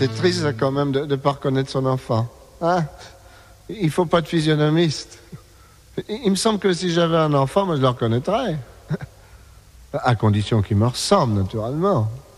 C'est triste quand même de ne pas reconnaître son enfant. Hein? Il faut pas de physionomiste. Il me semble que si j'avais un enfant, moi je le reconnaîtrais. À condition qu'il me ressemble, naturellement.